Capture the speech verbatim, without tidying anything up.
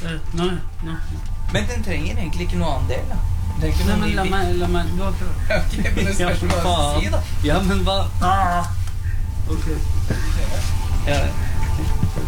Uh, nei, nei. Men den trenger egentlig ikke noe annen del, da. Nei, men la meg, la meg du har prøvd. Ok, men det spørs hva du skal si, da. Ja, men hva? Ah. Ok. Ja.